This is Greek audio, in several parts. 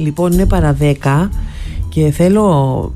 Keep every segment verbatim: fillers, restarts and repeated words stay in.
Λοιπόν, είναι παρά δέκα και θέλω...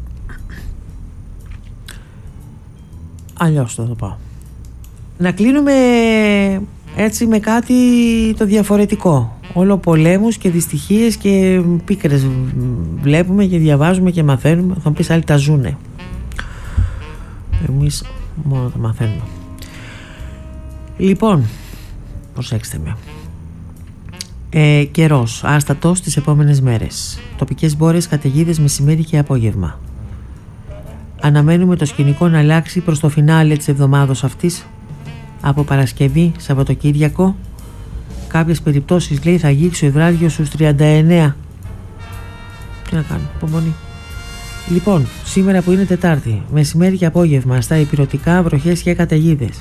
Αλλιώς θα το πάω. Να κλείνουμε έτσι με κάτι το διαφορετικό. Όλο πολέμους και δυστυχίες και πίκρες βλέπουμε και διαβάζουμε και μαθαίνουμε. Θα μου πεις άλλοι τα ζουνε. Εμείς μόνο τα μαθαίνουμε. Λοιπόν, προσέξτε με. Ε, καιρός άστατος τις επόμενες μέρες. Τοπικές μπόρες, καταιγίδες μεσημέρι και απόγευμα. Αναμένουμε το σκηνικό να αλλάξει προς το φινάλε της εβδομάδος αυτής. Από Παρασκευή, Σαββατοκύριακο, κάποιες περιπτώσεις λέει θα αγγίξει ο υδράδιος στους τριάντα εννέα. Τι να κάνουμε, υπομονή. Λοιπόν, σήμερα που είναι Τετάρτη, μεσημέρι και απόγευμα, στα ηπειρωτικά βροχές και καταιγίδες.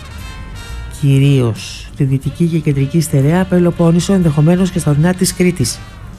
Κυρίως στη δυτική και κεντρική στερεά Πελοπόννησο, ενδεχομένως και στα ορεινά της Κρήτης.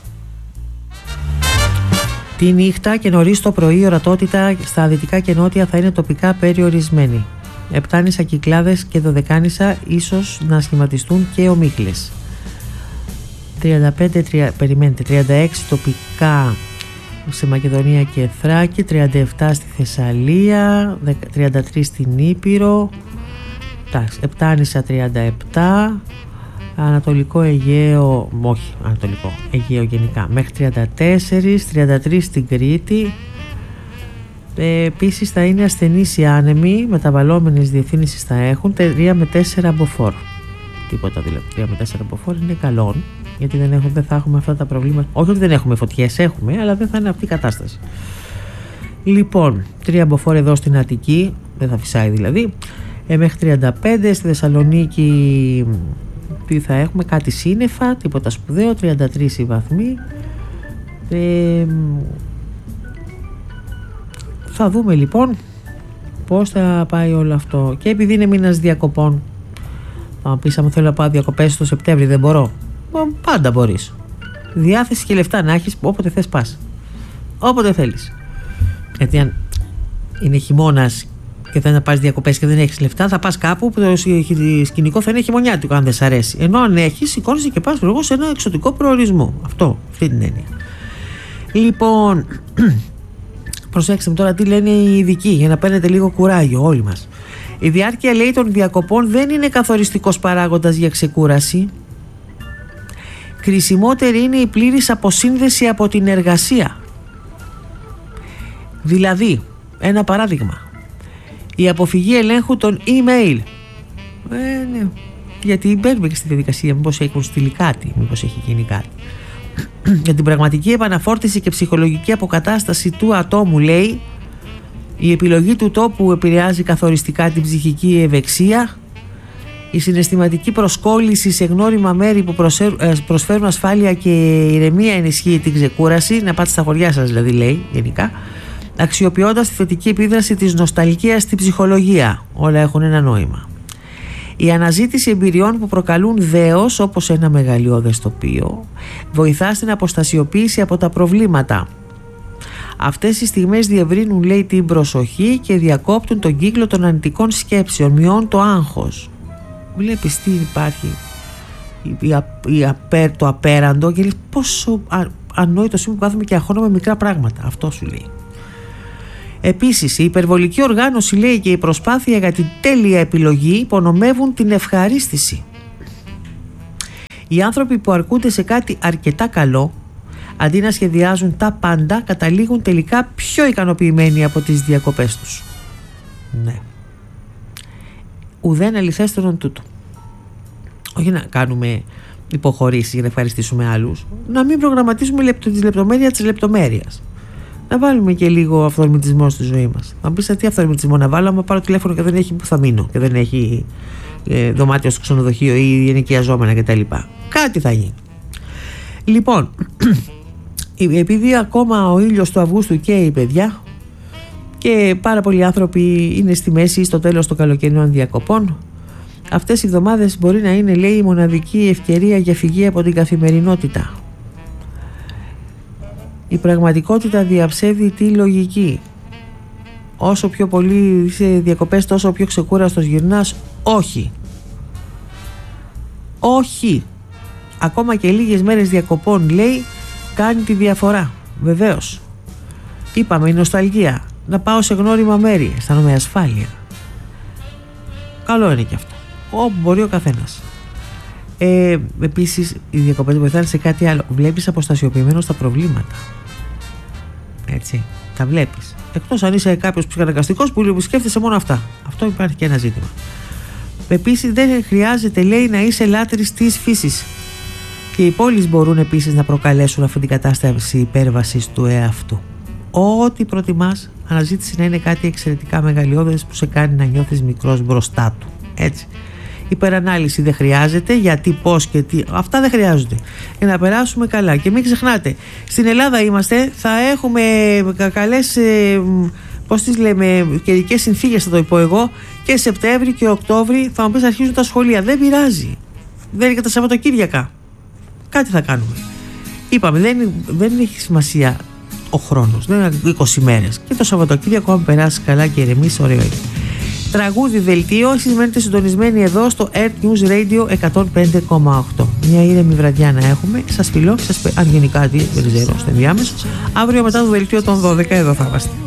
Τη νύχτα και νωρίς το πρωί η ορατότητα στα δυτικά και νότια θα είναι τοπικά περιορισμένη. Επτάνησα, Κυκλάδες και Δωδεκάνησα ίσως να σχηματιστούν και ομίχλες. τριάντα πέντε, τρία, περιμένετε, τριάντα έξι τοπικά σε Μακεδονία και Θράκη, τριάντα επτά στη Θεσσαλία, τριάντα τρία στην Ήπειρο, Επτάνησα τριάντα επτά, Ανατολικό Αιγαίο, όχι Ανατολικό Αιγαίο γενικά, μέχρι τριάντα τέσσερα, τριάντα τρία στην Κρήτη. Ε, επίσης θα είναι ασθενείς οι άνεμοι, μεταβαλλόμενες διευθύνσεις θα έχουν, τρία με τέσσερα μποφόρ. Τίποτα δηλαδή, τρία με τέσσερα μποφόρ είναι καλό, γιατί δεν, έχουμε, δεν θα έχουμε αυτά τα προβλήματα. Όχι ότι δεν έχουμε φωτιές, έχουμε, αλλά δεν θα είναι αυτή η κατάσταση. Λοιπόν, τρία μποφόρ εδώ στην Αττική, δεν θα φυσάει δηλαδή, ε, μέχρι τριάντα πέντε, στη Θεσσαλονίκη τι θα έχουμε, κάτι σύννεφα, τίποτα σπουδαίο, τριάντα τρία οι βαθμοί. Ε, θα δούμε λοιπόν πώς θα πάει όλο αυτό. Και επειδή είναι μήνας διακοπών, θα μου πεις, αν θέλω να πάω διακοπές το Σεπτέμβρη, δεν μπορώ. Πάντα μπορείς. Διάθεση και λεφτά να έχεις, όποτε θες πας. Όποτε θέλεις. Γιατί αν είναι χειμώνας και θέλεις να πας διακοπές και δεν έχεις λεφτά, θα πας κάπου που το σκηνικό θα είναι χειμωνιάτικο, αν δεν σ' αρέσει. Ενώ αν έχεις, σηκώνεσαι και πας εγώ σε ένα εξωτικό προορισμό. Αυτό, αυτή την έννοια. Λοιπόν, προσέξτε με τώρα τι λένε οι ειδικοί, για να παίρνετε λίγο κουράγιο όλοι μας. Η διάρκεια, λέει, των διακοπών δεν είναι καθοριστικός παράγοντας για ξεκούραση. Κρισιμότερη είναι η πλήρης αποσύνδεση από την εργασία. Δηλαδή, ένα παράδειγμα, η αποφυγή ελέγχου των email. Ε, ναι. Γιατί μπαίνουμε και στη διαδικασία, μήπως έχουν στείλει κάτι, μήπως έχει γίνει κάτι. Για την πραγματική επαναφόρτιση και ψυχολογική αποκατάσταση του ατόμου, λέει, η επιλογή του τόπου επηρεάζει καθοριστικά την ψυχική ευεξία. Η συναισθηματική προσκόλληση σε γνώριμα μέρη που προσφέρουν ασφάλεια και ηρεμία ενισχύει την ξεκούραση. Να πάτε στα χωριά σας, δηλαδή, λέει, γενικά. Αξιοποιώντας τη θετική επίδραση της νοσταλγίας στην ψυχολογία. Όλα έχουν ένα νόημα. Η αναζήτηση εμπειριών που προκαλούν δέος, όπως ένα μεγαλειώδες τοπίο, βοηθά στην αποστασιοποίηση από τα προβλήματα. Αυτές οι στιγμές διευρύνουν, λέει, την προσοχή και διακόπτουν τον κύκλο των αρνητικών σκέψεων, μειώνουν το άγχος. Βλέπεις τι υπάρχει, η, η, η απέρ, το απέραντο, και λέει πόσο ανόητο είμαι που κάθομαι και αγχώνομαι μικρά πράγματα. Αυτό σου λέει. Επίσης, η υπερβολική οργάνωση, λέει, και η προσπάθεια για την τέλεια επιλογή υπονομεύουν την ευχαρίστηση. Οι άνθρωποι που αρκούνται σε κάτι αρκετά καλό, αντί να σχεδιάζουν τα πάντα, καταλήγουν τελικά πιο ικανοποιημένοι από τις διακοπές τους. Ναι. Ουδέν αληθέστερον τούτο. Όχι να κάνουμε υποχωρήσεις για να ευχαριστήσουμε άλλους, να μην προγραμματίσουμε λεπτο, τις λεπτομέρειες της λεπτομέρειας. Να βάλουμε και λίγο αυθορμητισμό στη ζωή μας. Θα μου πεις τι αυθορμητισμό να βάλω, άμα πάρω τηλέφωνο και δεν έχει που θα μείνω και δεν έχει ε, δωμάτιο στο ξενοδοχείο ή ενοικιαζόμενα κτλ. Κάτι θα γίνει. Λοιπόν, επειδή ακόμα ο ήλιος του Αυγούστου καίει, παιδιά, και πάρα πολλοί άνθρωποι είναι στη μέση ή στο τέλος των καλοκαιρινών διακοπών, αυτές οι εβδομάδες μπορεί να είναι, λέει, η μοναδική ευκαιρία για φυγή από την καθημερινότητα. Η πραγματικότητα διαψεύδει τη λογική. Όσο πιο πολύ είσαι διακοπές, τόσο πιο ξεκούραστος γυρνάς. Όχι. Όχι. Ακόμα και λίγες μέρες διακοπών, λέει, κάνει τη διαφορά. Βεβαίως. Είπαμε, η νοσταλγία. Να πάω σε γνώριμα μέρη, αισθάνομαι ασφάλεια. Καλό είναι και αυτό. Όπου μπορεί ο καθένας. Ε, επίσης, οι διακοπές βοηθάνε σε κάτι άλλο. Βλέπεις αποστασιοποιημένος τα προβλήματα. Έτσι. Τα βλέπεις. Εκτός αν είσαι κάποιος ψυχαναγκαστικός που σκέφτεσαι μόνο αυτά. Αυτό υπάρχει και ένα ζήτημα. Επίσης, δεν χρειάζεται, λέει, να είσαι λάτρης της φύσης. Και οι πόλεις μπορούν επίσης να προκαλέσουν αυτή την κατάσταση υπέρβασης του εαυτού. Ό,τι προτιμάς, αναζήτηση να είναι κάτι εξαιρετικά μεγαλειώδες που σε κάνει να νιώθεις μικρός μπροστά του. Έτσι. Υπερανάλυση δεν χρειάζεται, γιατί, πώς και τι. Αυτά δεν χρειάζονται. Για να περάσουμε καλά. Και μην ξεχνάτε, στην Ελλάδα είμαστε, θα έχουμε καλές, πώς τις λέμε, καιρικές συνθήκες, θα το πω εγώ, και Σεπτέμβρη και Οκτώβρη. Θα μου πεις, αρχίζουν τα σχολεία. Δεν πειράζει. Δεν είναι και τα Σαββατοκύριακα. Κάτι θα κάνουμε. Είπαμε, δεν, δεν έχει σημασία ο χρόνος. Δεν είναι είκοσι μέρες. Και το Σαββατοκύριακο, αν περάσει καλά και ηρεμήσει, ωραίο είναι. Τραγούδι δελτίο. Εσείς μένετε συντονισμένοι εδώ στο Earth News Radio εκατόν πέντε κόμμα οκτώ. Μια ήρεμη βραδιά να έχουμε. Σας φιλώ, σας, αν γίνει κάτι, δεν ξέρω, στο ενδιάμεσο. Αύριο μετά το δελτίο των δώδεκα εδώ θα είμαστε.